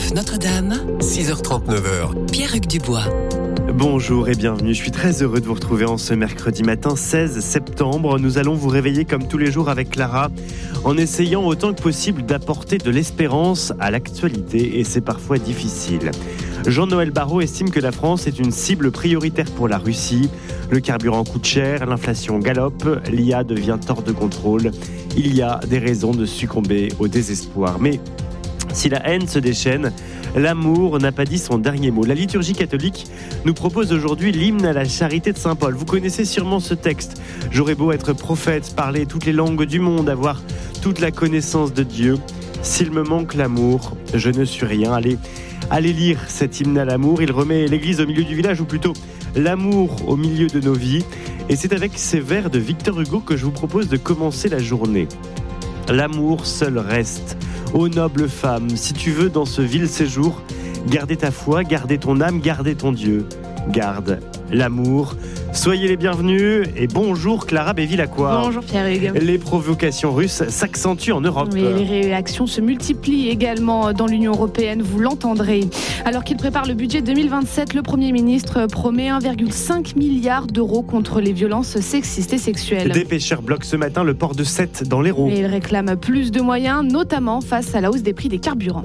RCF Notre-Dame, 6h39. Pierre-Hugues Dubois. Bonjour et bienvenue, je suis très heureux de vous retrouver en ce mercredi matin 16 septembre. Nous allons vous réveiller comme tous les jours avec Clara, en essayant autant que possible d'apporter de l'espérance à l'actualité, et c'est parfois difficile. Jean-Noël Barrot estime que la France est une cible prioritaire pour la Russie. Le carburant coûte cher, l'inflation galope, l'IA devient hors de contrôle. Il y a des raisons de succomber au désespoir. Mais si la haine se déchaîne, l'amour n'a pas dit son dernier mot. La liturgie catholique nous propose aujourd'hui l'hymne à la charité de Saint-Paul. Vous connaissez sûrement ce texte. J'aurais beau être prophète, parler toutes les langues du monde, avoir toute la connaissance de Dieu. S'il me manque l'amour, je ne suis rien. Allez lire cet hymne à l'amour. Il remet l'église au milieu du village, ou plutôt l'amour au milieu de nos vies. Et c'est avec ces vers de Victor Hugo que je vous propose de commencer la journée. L'amour seul reste. Ô noble femme, si tu veux dans ce vil séjour, garder ta foi, garder ton âme, garder ton Dieu. Garde l'amour. Soyez les bienvenus et bonjour Clara Bévilacqua. Bonjour Pierre-Hugues. Les provocations russes s'accentuent en Europe. Oui, les réactions se multiplient également dans l'Union européenne, vous l'entendrez. Alors qu'il prépare le budget 2027, le Premier ministre promet 1,5 milliard d'euros contre les violences sexistes et sexuelles. Des pêcheurs bloquent ce matin le port de Sète dans l'Hérault. Et ils réclament plus de moyens, notamment face à la hausse des prix des carburants.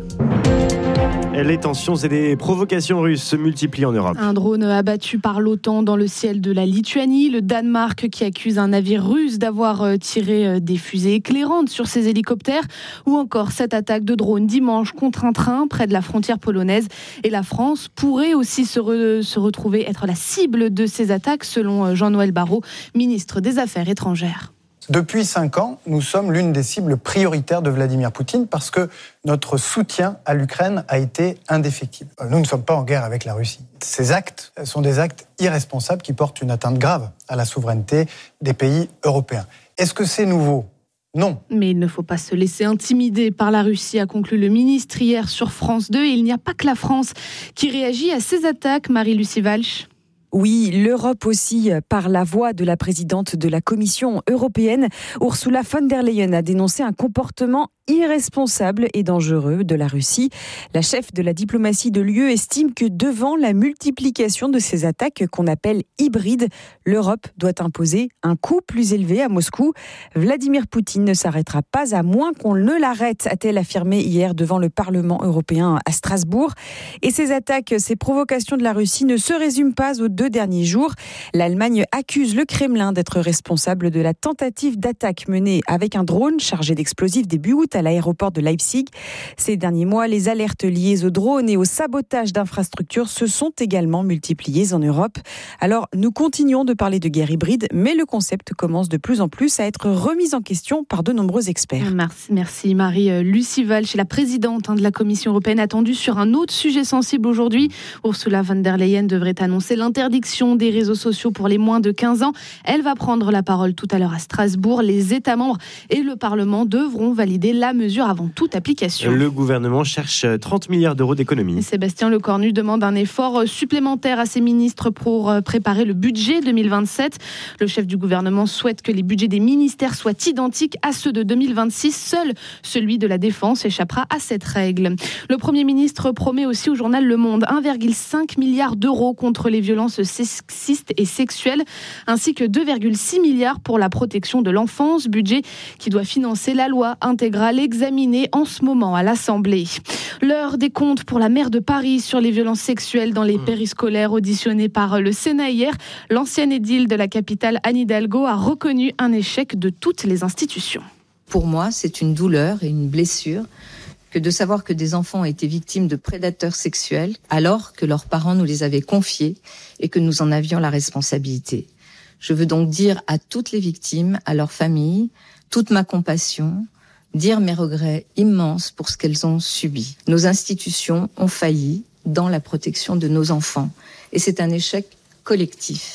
Les tensions et les provocations russes se multiplient en Europe. Un drone abattu par l'OTAN dans le ciel de la Lituanie, le Danemark qui accuse un navire russe d'avoir tiré des fusées éclairantes sur ses hélicoptères, ou encore cette attaque de drone dimanche contre un train près de la frontière polonaise. Et la France pourrait aussi se retrouver être la cible de ces attaques, selon Jean-Noël Barrot, ministre des Affaires étrangères. Depuis 5 ans, nous sommes l'une des cibles prioritaires de Vladimir Poutine parce que notre soutien à l'Ukraine a été indéfectible. Nous ne sommes pas en guerre avec la Russie. Ces actes sont des actes irresponsables qui portent une atteinte grave à la souveraineté des pays européens. Est-ce que c'est nouveau ? Non. Mais il ne faut pas se laisser intimider par la Russie, a conclu le ministre hier sur France 2. Et il n'y a pas que la France qui réagit à ces attaques, Marie-Lucie Walsh. Oui, l'Europe aussi, par la voix de la présidente de la Commission européenne, Ursula von der Leyen a dénoncé un comportement irresponsable et dangereux de la Russie. La chef de la diplomatie de l'UE estime que devant la multiplication de ces attaques qu'on appelle hybrides, l'Europe doit imposer un coût plus élevé à Moscou. Vladimir Poutine ne s'arrêtera pas à moins qu'on ne l'arrête, a-t-elle affirmé hier devant le Parlement européen à Strasbourg. Et ces attaques, ces provocations de la Russie ne se résument pas aux 2 derniers jours. L'Allemagne accuse le Kremlin d'être responsable de la tentative d'attaque menée avec un drone chargé d'explosifs début août à l'aéroport de Leipzig. Ces derniers mois, les alertes liées aux drones et au sabotage d'infrastructures se sont également multipliées en Europe. Alors, nous continuons de parler de guerre hybride, mais le concept commence de plus en plus à être remis en question par de nombreux experts. Merci Marie-Lucie Walsh, la présidente de la Commission européenne, attendue sur un autre sujet sensible aujourd'hui. Ursula von der Leyen devrait annoncer l'interdiction des réseaux sociaux pour les moins de 15 ans. Elle va prendre la parole tout à l'heure à Strasbourg. Les États membres et le Parlement devront valider la mesure avant toute application. Le gouvernement cherche 30 milliards d'euros d'économies. Sébastien Lecornu demande un effort supplémentaire à ses ministres pour préparer le budget 2027. Le chef du gouvernement souhaite que les budgets des ministères soient identiques à ceux de 2026. Seul celui de la Défense échappera à cette règle. Le Premier ministre promet aussi au journal Le Monde 1,5 milliard d'euros contre les violences sexistes et sexuelles, ainsi que 2,6 milliards pour la protection de l'enfance, budget qui doit financer la loi intégrale examinée en ce moment à l'Assemblée. L'heure des comptes pour la maire de Paris sur les violences sexuelles dans les périscolaires, auditionnée par le Sénat hier. L'ancienne édile de la capitale, Anne Hidalgo, a reconnu un échec de toutes les institutions. Pour moi, c'est une douleur et une blessure que de savoir que des enfants ont été victimes de prédateurs sexuels alors que leurs parents nous les avaient confiés et que nous en avions la responsabilité. Je veux donc dire à toutes les victimes, à leurs familles, toute ma compassion, dire mes regrets immenses pour ce qu'elles ont subi. Nos institutions ont failli dans la protection de nos enfants et c'est un échec collectif.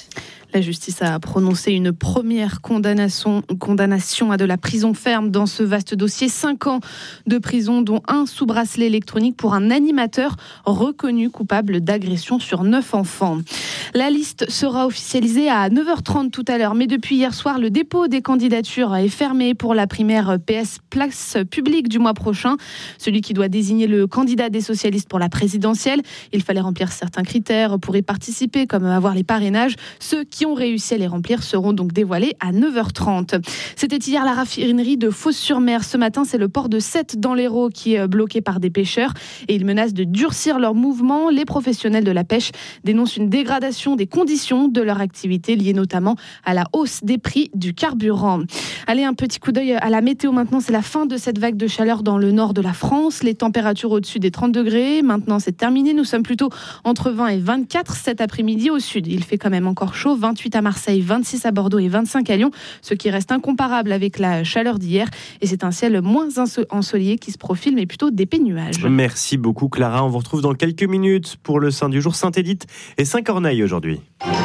La justice a prononcé une première condamnation à de la prison ferme dans ce vaste dossier. 5 ans de prison, dont 1 sous bracelet électronique pour un animateur reconnu coupable d'agression sur 9 enfants. La liste sera officialisée à 9h30 tout à l'heure. Mais depuis hier soir, le dépôt des candidatures est fermé pour la primaire PS Place Publique du mois prochain. Celui qui doit désigner le candidat des socialistes pour la présidentielle. Il fallait remplir certains critères pour y participer, comme avoir les parrainages. Ceux qui ont réussi à les remplir seront donc dévoilés à 9h30. C'était hier la raffinerie de Fos-sur-Mer. Ce matin, c'est le port de Sète dans l'Hérault qui est bloqué par des pêcheurs et ils menacent de durcir leur mouvement. Les professionnels de la pêche dénoncent une dégradation des conditions de leur activité liée notamment à la hausse des prix du carburant. Allez, un petit coup d'œil à la météo maintenant. C'est la fin de cette vague de chaleur dans le nord de la France. Les températures au-dessus des 30 degrés. Maintenant, c'est terminé. Nous sommes plutôt entre 20 et 24 cet après-midi au sud. Il fait quand même encore chaud. 28 à Marseille, 26 à Bordeaux et 25 à Lyon, ce qui reste incomparable avec la chaleur d'hier. Et c'est un ciel moins ensoleillé qui se profile, mais plutôt d'épais nuages. Merci beaucoup Clara. On vous retrouve dans quelques minutes pour le Saint du jour, Sainte-Édith et Saint-Corneille aujourd'hui.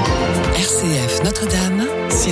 RCF Notre-Dame,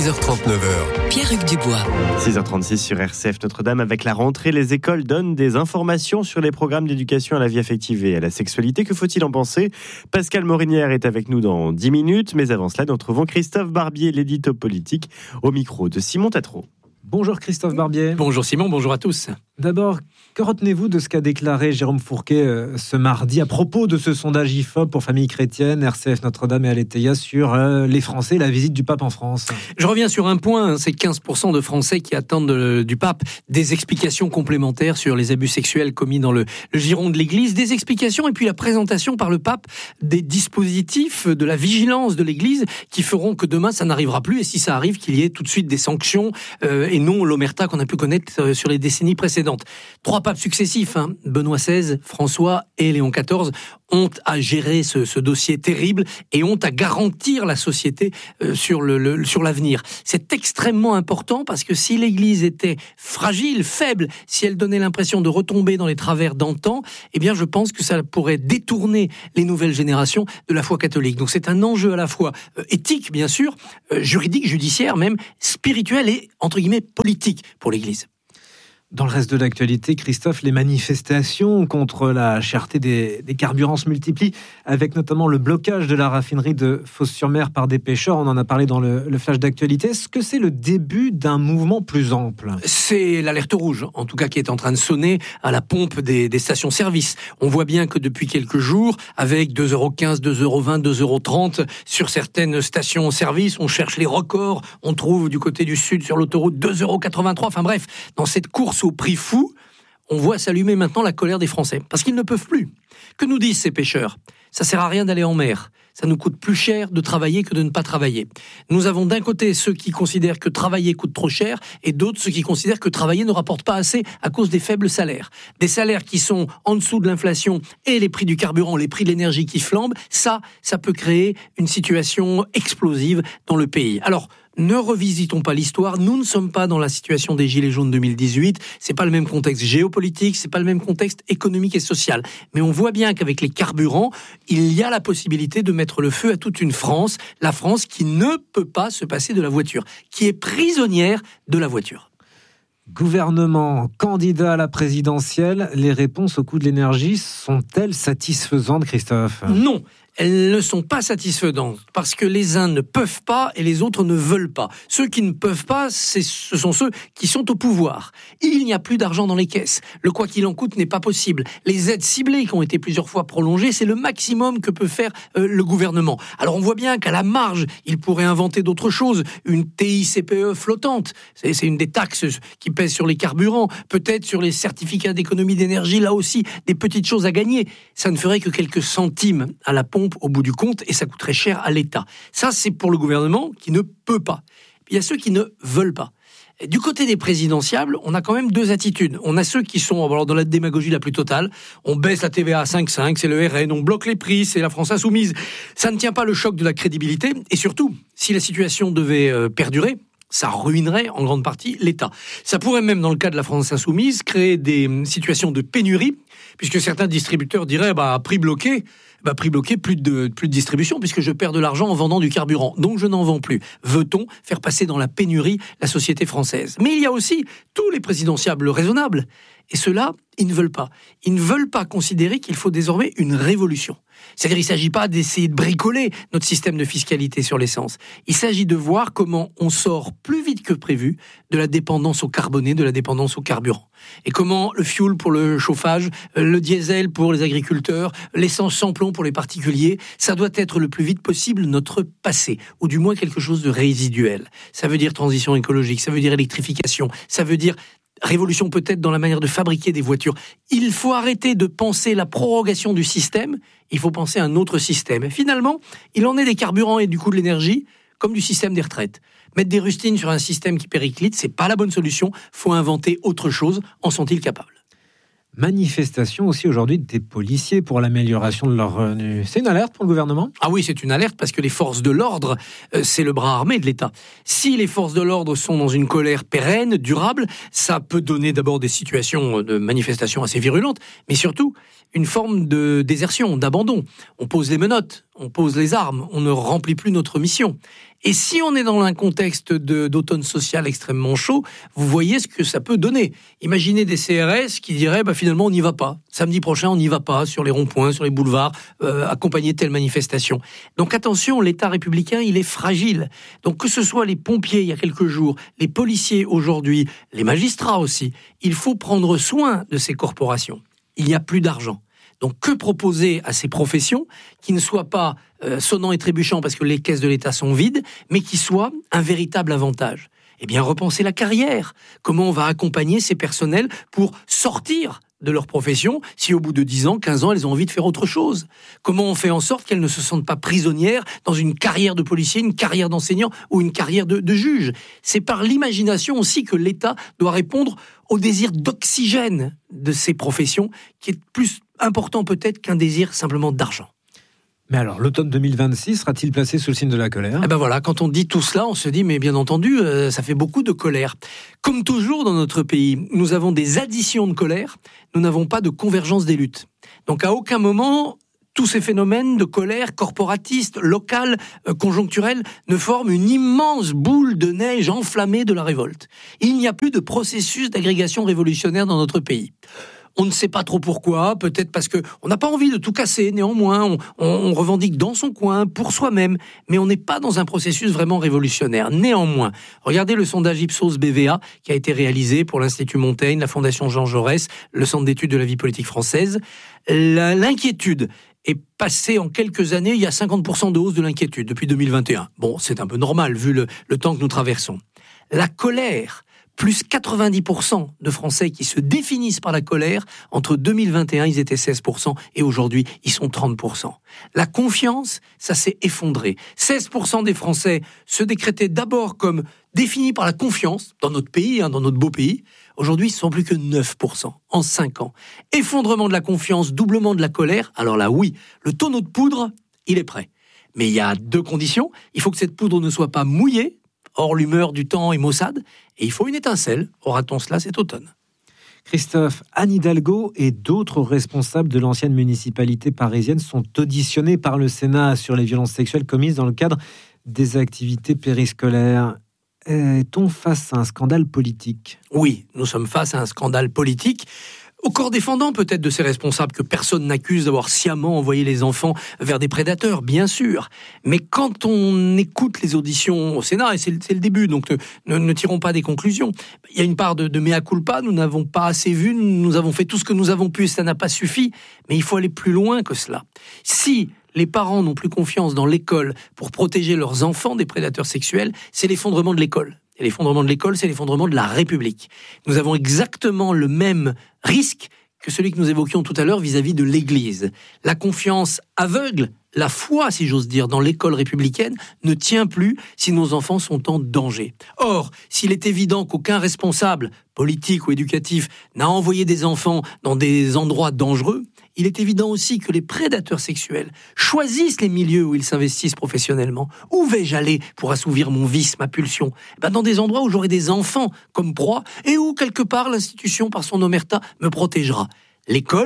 6h39. Pierre-Hugues Dubois. 6h36 sur RCF Notre-Dame. Avec la rentrée, les écoles donnent des informations sur les programmes d'éducation à la vie affective et à la sexualité. Que faut-il en penser ? Pascal Morinière est avec nous dans 10 minutes. Mais avant cela, nous retrouvons Christophe Barbier, l'édito politique, au micro de Simon Tatro. Bonjour Christophe Barbier. Bonjour Simon, bonjour à tous. D'abord, que retenez-vous de ce qu'a déclaré Jérôme Fourquet ce mardi à propos de ce sondage IFOP pour familles chrétiennes, RCF Notre-Dame et Aletheia sur les Français et la visite du pape en France ? Je reviens sur un point, c'est 15% de Français qui attendent du pape des explications complémentaires sur les abus sexuels commis dans le giron de l'Église, des explications et puis la présentation par le pape des dispositifs de la vigilance de l'Église qui feront que demain ça n'arrivera plus et si ça arrive qu'il y ait tout de suite des sanctions et non l'omerta qu'on a pu connaître sur les décennies précédentes. 3 papes successifs, Benoît XVI, François et Léon XIV, ont à gérer ce dossier terrible et ont à garantir la société sur l'avenir. C'est extrêmement important parce que si l'Église était fragile, faible, si elle donnait l'impression de retomber dans les travers d'antan, eh bien je pense que ça pourrait détourner les nouvelles générations de la foi catholique. Donc c'est un enjeu à la fois éthique, bien sûr, juridique, judiciaire, même spirituel et, entre guillemets, politique pour l'Église. Dans le reste de l'actualité, Christophe, les manifestations contre la cherté des carburants se multiplient, avec notamment le blocage de la raffinerie de Fos-sur-Mer par des pêcheurs. On en a parlé dans le flash d'actualité. Est-ce que c'est le début d'un mouvement plus ample ? C'est l'alerte rouge, en tout cas, qui est en train de sonner à la pompe des stations-service. On voit bien que depuis quelques jours, avec 2,15 €, 2,20 €, 2,30 € sur certaines stations-service, on cherche les records. On trouve du côté du sud, sur l'autoroute, 2,83 €. Enfin bref, dans cette course au prix fou, on voit s'allumer maintenant la colère des Français. Parce qu'ils ne peuvent plus. Que nous disent ces pêcheurs ? Ça sert à rien d'aller en mer. Ça nous coûte plus cher de travailler que de ne pas travailler. Nous avons d'un côté ceux qui considèrent que travailler coûte trop cher et d'autres ceux qui considèrent que travailler ne rapporte pas assez à cause des faibles salaires. Des salaires qui sont en dessous de l'inflation et les prix du carburant, les prix de l'énergie qui flambent, ça peut créer une situation explosive dans le pays. Alors, ne revisitons pas l'histoire, nous ne sommes pas dans la situation des Gilets jaunes 2018, c'est pas le même contexte géopolitique, c'est pas le même contexte économique et social. Mais on voit bien qu'avec les carburants, il y a la possibilité de mettre le feu à toute une France, la France qui ne peut pas se passer de la voiture, qui est prisonnière de la voiture. Gouvernement, candidat à la présidentielle, les réponses au coût de l'énergie sont-elles satisfaisantes, Christophe ? Non. Elles ne sont pas satisfaisantes parce que les uns ne peuvent pas et les autres ne veulent pas. Ceux qui ne peuvent pas, ce sont ceux qui sont au pouvoir. Il n'y a plus d'argent dans les caisses. Le quoi qu'il en coûte n'est pas possible. Les aides ciblées qui ont été plusieurs fois prolongées, c'est le maximum que peut faire le gouvernement. Alors on voit bien qu'à la marge, il pourrait inventer d'autres choses. Une TICPE flottante, c'est une des taxes qui pèse sur les carburants. Peut-être sur les certificats d'économie d'énergie, là aussi, des petites choses à gagner. Ça ne ferait que quelques centimes à la pompe au bout du compte et ça coûterait cher à l'État. Ça, c'est pour le gouvernement qui ne peut pas. Il y a ceux qui ne veulent pas. Et du côté des présidentiables, on a quand même 2 attitudes. On a ceux qui sont dans la démagogie la plus totale. On baisse la TVA à 5,5, c'est le RN, on bloque les prix, c'est la France insoumise. Ça ne tient pas le choc de la crédibilité. Et surtout, si la situation devait perdurer, ça ruinerait en grande partie l'État. Ça pourrait même, dans le cas de la France insoumise, créer des situations de pénurie, puisque certains distributeurs diraient, prix bloqué, Prix bloqué, plus de distribution, puisque je perds de l'argent en vendant du carburant. Donc je n'en vends plus. Veut-on faire passer dans la pénurie la société française ? Mais il y a aussi tous les présidentiables raisonnables. Et ceux-là, ils ne veulent pas. Ils ne veulent pas considérer qu'il faut désormais une révolution. C'est-à-dire qu'il ne s'agit pas d'essayer de bricoler notre système de fiscalité sur l'essence. Il s'agit de voir comment on sort plus vite que prévu de la dépendance au carboné, de la dépendance au carburant. Et comment le fioul pour le chauffage, le diesel pour les agriculteurs, l'essence sans plomb pour les particuliers, ça doit être le plus vite possible notre passé, ou du moins quelque chose de résiduel. Ça veut dire transition écologique, ça veut dire électrification, ça veut dire révolution peut-être dans la manière de fabriquer des voitures. Il faut arrêter de penser la prorogation du système, il faut penser à un autre système. Et finalement, il en est des carburants et du coût de l'énergie, comme du système des retraites. Mettre des rustines sur un système qui périclite, c'est pas la bonne solution, faut inventer autre chose. En sont-ils capables ? Manifestation aussi aujourd'hui des policiers pour l'amélioration de leur revenu. C'est une alerte pour le gouvernement ? Ah oui, c'est une alerte parce que les forces de l'ordre, c'est le bras armé de l'État. Si les forces de l'ordre sont dans une colère pérenne, durable, ça peut donner d'abord des situations de manifestation assez virulentes, mais surtout une forme de désertion, d'abandon. On pose les menottes, on pose les armes, on ne remplit plus notre mission. Et si on est dans un contexte d'automne social extrêmement chaud, vous voyez ce que ça peut donner. Imaginez des CRS qui diraient finalement on n'y va pas. Samedi prochain on n'y va pas sur les ronds-points, sur les boulevards, accompagner telle manifestation. Donc attention, l'État républicain il est fragile. Donc que ce soit les pompiers il y a quelques jours, les policiers aujourd'hui, les magistrats aussi, il faut prendre soin de ces corporations. Il n'y a plus d'argent. Donc que proposer à ces professions qui ne soient pas sonnants et trébuchants parce que les caisses de l'État sont vides, mais qui soient un véritable avantage ? Eh bien, repenser la carrière. Comment on va accompagner ces personnels pour sortir de leur profession si au bout de 10 ans, 15 ans, elles ont envie de faire autre chose ? Comment on fait en sorte qu'elles ne se sentent pas prisonnières dans une carrière de policier, une carrière d'enseignant ou une carrière de juge ? C'est par l'imagination aussi que l'État doit répondre au désir d'oxygène de ces professions qui est plus important peut-être qu'un désir simplement d'argent. Mais alors, l'automne 2026 sera-t-il placé sous le signe de la colère ? Voilà, quand on dit tout cela, on se dit, mais bien entendu, ça fait beaucoup de colère. Comme toujours dans notre pays, nous avons des additions de colère, nous n'avons pas de convergence des luttes. Donc à aucun moment, tous ces phénomènes de colère corporatiste, locale, conjoncturelle, ne forment une immense boule de neige enflammée de la révolte. Il n'y a plus de processus d'agrégation révolutionnaire dans notre pays. On ne sait pas trop pourquoi, peut-être parce qu'on n'a pas envie de tout casser, néanmoins, on revendique dans son coin, pour soi-même, mais on n'est pas dans un processus vraiment révolutionnaire. Néanmoins, regardez le sondage Ipsos BVA qui a été réalisé pour l'Institut Montaigne, la Fondation Jean Jaurès, le Centre d'études de la vie politique française. L'inquiétude est passée en quelques années, il y a 50% de hausse de l'inquiétude depuis 2021. Bon, c'est un peu normal vu le temps que nous traversons. La colère, plus 90% de Français qui se définissent par la colère. Entre 2021, ils étaient 16% et aujourd'hui, ils sont 30%. La confiance, ça s'est effondré. 16% des Français se décrétaient d'abord comme définis par la confiance dans notre pays, dans notre beau pays. Aujourd'hui, ce ne sont plus que 9% en 5 ans. Effondrement de la confiance, doublement de la colère. Alors là, oui, le tonneau de poudre, il est prêt. Mais il y a 2 conditions. Il faut que cette poudre ne soit pas mouillée. Or, l'humeur du temps est maussade, et il faut une étincelle. Aura-t-on cela cet automne ? Christophe, Anne Hidalgo et d'autres responsables de l'ancienne municipalité parisienne sont auditionnés par le Sénat sur les violences sexuelles commises dans le cadre des activités périscolaires. Est-on face à un scandale politique ? Oui, nous sommes face à un scandale politique. Au corps défendant peut-être de ces responsables que personne n'accuse d'avoir sciemment envoyé les enfants vers des prédateurs, bien sûr. Mais quand on écoute les auditions au Sénat, et c'est le début, donc ne tirons pas des conclusions, il y a une part de mea culpa, nous n'avons pas assez vu, nous avons fait tout ce que nous avons pu, ça n'a pas suffi, mais il faut aller plus loin que cela. Si les parents n'ont plus confiance dans l'école pour protéger leurs enfants des prédateurs sexuels, c'est l'effondrement de l'école. Et l'effondrement de l'école, c'est l'effondrement de la République. Nous avons exactement le même risque que celui que nous évoquions tout à l'heure vis-à-vis de l'Église. La confiance aveugle, la foi, si j'ose dire, dans l'école républicaine ne tient plus si nos enfants sont en danger. Or, s'il est évident qu'aucun responsable, politique ou éducatif, n'a envoyé des enfants dans des endroits dangereux, il est évident aussi que les prédateurs sexuels choisissent les milieux où ils s'investissent professionnellement. Où vais-je aller pour assouvir mon vice, ma pulsion ? Dans des endroits où j'aurai des enfants comme proie et où, quelque part, l'institution, par son omerta, me protégera. L'école,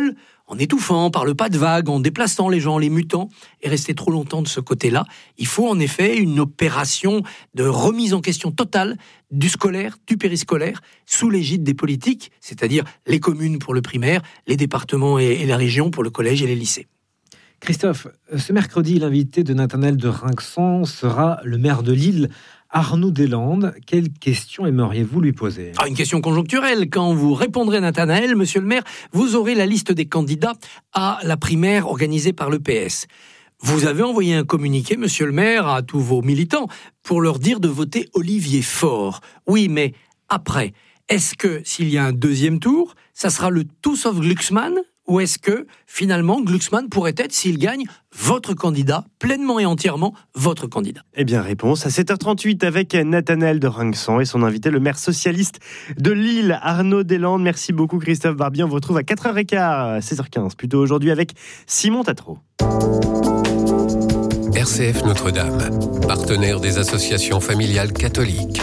en étouffant, par le pas de vague, en déplaçant les gens, en les mutant, et rester trop longtemps de ce côté-là. Il faut en effet une opération de remise en question totale du scolaire, du périscolaire, sous l'égide des politiques, c'est-à-dire les communes pour le primaire, les départements et la région pour le collège et les lycées. Christophe, ce mercredi, l'invité de Nathanaël de Rinxan sera le maire de Lille, Arnaud Deslandes. Quelle question aimeriez-vous lui poser ? Une question conjoncturelle. Quand vous répondrez Nathanaël, monsieur le maire, vous aurez la liste des candidats à la primaire organisée par le PS. Vous avez envoyé un communiqué, monsieur le maire, à tous vos militants pour leur dire de voter Olivier Faure. Oui, mais après, est-ce que s'il y a un deuxième tour, ça sera le tout sauf Glucksmann ? Ou est-ce que, finalement, Glucksmann pourrait être, s'il gagne, votre candidat, pleinement et entièrement votre candidat ? Eh bien, réponse à 7h38 avec Nathanaël de Rinxan et son invité, le maire socialiste de Lille, Arnaud Deslandes. Merci beaucoup, Christophe Barbier. On vous retrouve à 4h15, 16h15, plutôt aujourd'hui avec Simon Tatro. RCF Notre-Dame, partenaire des associations familiales catholiques.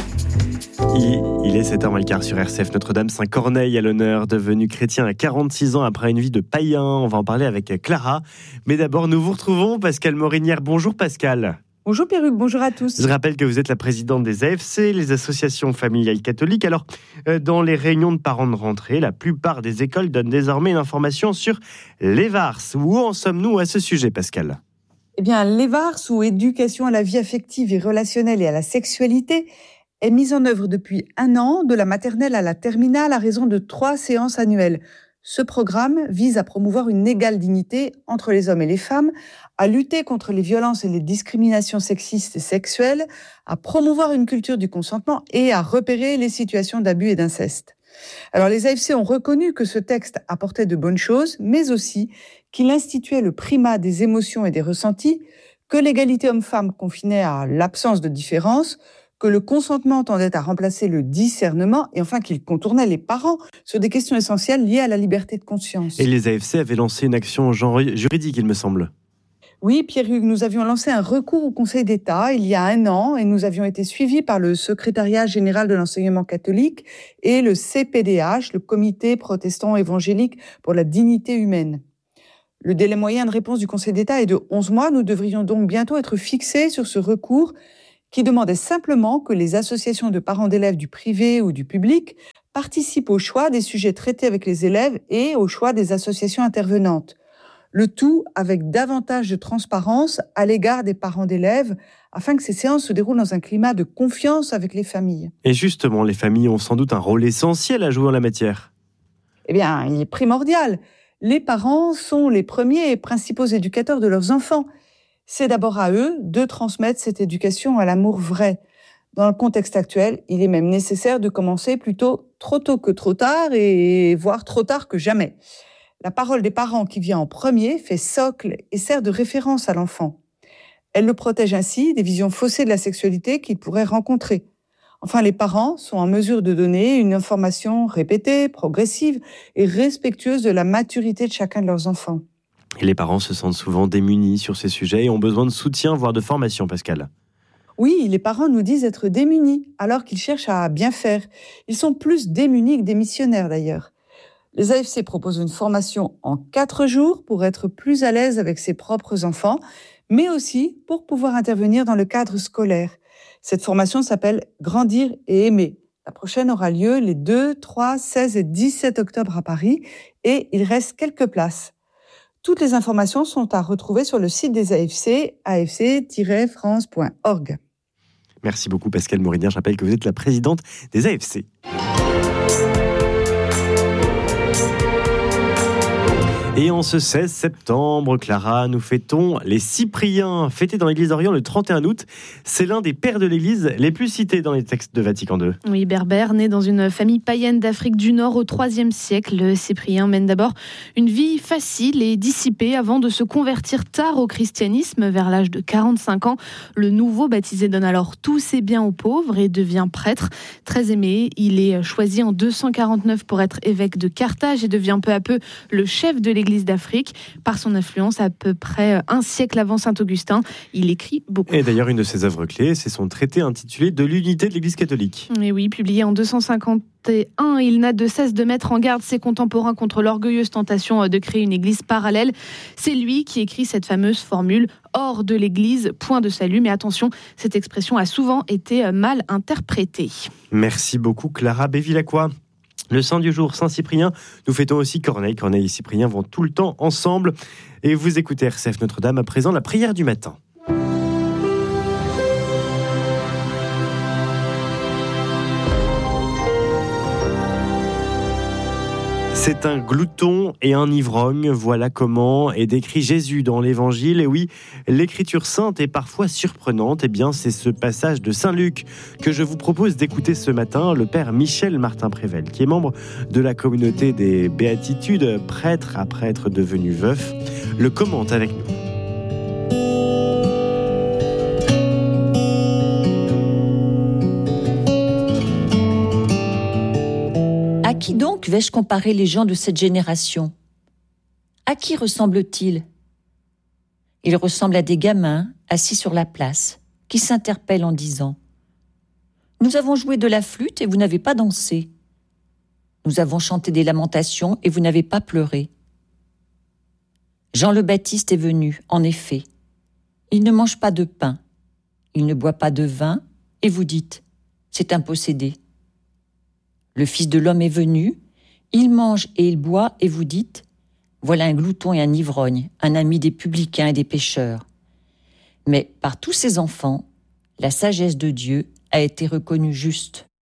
Il est 7h15 sur RCF Notre-Dame. Saint-Corneille à l'honneur, devenu chrétien à 46 ans après une vie de païen. On va en parler avec Clara. Mais d'abord, nous vous retrouvons Pascale Morinière. Bonjour Pascale. Bonjour Pierruc, bonjour à tous. Je rappelle que vous êtes la présidente des AFC, les associations familiales catholiques. Alors, dans les réunions de parents de rentrée, la plupart des écoles donnent désormais une information sur l'EVARS. Où en sommes-nous à ce sujet, Pascale ? Eh bien, l'EVARS, ou éducation à la vie affective et relationnelle et à la sexualité, est mise en œuvre depuis 1 an, de la maternelle à la terminale, à raison de 3 séances annuelles. Ce programme vise à promouvoir une égale dignité entre les hommes et les femmes, à lutter contre les violences et les discriminations sexistes et sexuelles, à promouvoir une culture du consentement et à repérer les situations d'abus et d'inceste. Alors, les AFC ont reconnu que ce texte apportait de bonnes choses, mais aussi qu'il instituait le primat des émotions et des ressentis, que l'égalité homme-femme confinait à l'absence de différence, que le consentement tendait à remplacer le discernement et enfin qu'il contournait les parents sur des questions essentielles liées à la liberté de conscience. Et les AFC avaient lancé une action juridique, il me semble. Oui, Pierre-Hugues, nous avions lancé un recours au Conseil d'État il y a 1 an et nous avions été suivis par le Secrétariat général de l'enseignement catholique et le CPDH, le Comité protestant évangélique pour la dignité humaine. Le délai moyen de réponse du Conseil d'État est de 11 mois. Nous devrions donc bientôt être fixés sur ce recours qui demandait simplement que les associations de parents d'élèves du privé ou du public participent au choix des sujets traités avec les élèves et au choix des associations intervenantes. Le tout avec davantage de transparence à l'égard des parents d'élèves, afin que ces séances se déroulent dans un climat de confiance avec les familles. Et justement, les familles ont sans doute un rôle essentiel à jouer en la matière. Eh bien, il est primordial. Les parents sont les premiers et principaux éducateurs de leurs enfants. C'est d'abord à eux de transmettre cette éducation à l'amour vrai. Dans le contexte actuel, il est même nécessaire de commencer plutôt trop tôt que trop tard et voire trop tard que jamais. La parole des parents qui vient en premier fait socle et sert de référence à l'enfant. Elle le protège ainsi des visions faussées de la sexualité qu'il pourrait rencontrer. Enfin, les parents sont en mesure de donner une information répétée, progressive et respectueuse de la maturité de chacun de leurs enfants. Et les parents se sentent souvent démunis sur ces sujets et ont besoin de soutien, voire de formation, Pascal. Oui, les parents nous disent être démunis, alors qu'ils cherchent à bien faire. Ils sont plus démunis que démissionnaires, d'ailleurs. Les AFC proposent une formation en 4 jours pour être plus à l'aise avec ses propres enfants, mais aussi pour pouvoir intervenir dans le cadre scolaire. Cette formation s'appelle « Grandir et aimer ». La prochaine aura lieu les 2, 3, 16 et 17 octobre à Paris et il reste quelques places. Toutes les informations sont à retrouver sur le site des AFC, afc-france.org. Merci beaucoup Pascale Morinière. Je rappelle que vous êtes la présidente des AFC. Et en ce 16 septembre, Clara, nous fêtons les Cypriens, fêtés dans l'église d'Orient le 31 août. C'est l'un des pères de l'église les plus cités dans les textes de Vatican II. Oui, berbère, né dans une famille païenne d'Afrique du Nord au IIIe siècle, le Cyprien mène d'abord une vie facile et dissipée avant de se convertir tard au christianisme vers l'âge de 45 ans. Le nouveau baptisé donne alors tous ses biens aux pauvres et devient prêtre. Très aimé, il est choisi en 249 pour être évêque de Carthage et devient peu à peu le chef de l'église églises d'Afrique. Par son influence, à peu près un siècle avant Saint-Augustin, il écrit beaucoup. Et d'ailleurs, une de ses œuvres clés, c'est son traité intitulé « De l'unité de l'Église catholique ». Et oui, publié en 251, il n'a de cesse de mettre en garde ses contemporains contre l'orgueilleuse tentation de créer une église parallèle. C'est lui qui écrit cette fameuse formule « hors de l'église, point de salut ». Mais attention, cette expression a souvent été mal interprétée. Merci beaucoup Clara Bévilacqua. Le saint du jour, Saint-Cyprien. Nous fêtons aussi Corneille. Corneille et Cyprien vont tout le temps ensemble. Et vous écoutez RCF Notre-Dame, à présent la prière du matin. C'est un glouton et un ivrogne, voilà comment est décrit Jésus dans l'Évangile. Et oui, l'écriture sainte est parfois surprenante. Eh bien, c'est ce passage de Saint Luc que je vous propose d'écouter ce matin. Le père Michel Martin-Prével, qui est membre de la communauté des Béatitudes, prêtre à prêtre devenu veuf, le commente avec nous. À qui donc vais-je comparer les gens de cette génération ? À qui ressemblent-ils ? Ils ressemblent à des gamins assis sur la place, qui s'interpellent en disant « Nous avons joué de la flûte et vous n'avez pas dansé. Nous avons chanté des lamentations et vous n'avez pas pleuré. » Jean le Baptiste est venu, en effet. Il ne mange pas de pain, il ne boit pas de vin, et vous dites « C'est un possédé. » Le Fils de l'homme est venu, il mange et il boit, et vous dites « Voilà un glouton et un ivrogne, un ami des publicains et des pécheurs. » Mais par tous ces enfants, la sagesse de Dieu a été reconnue juste.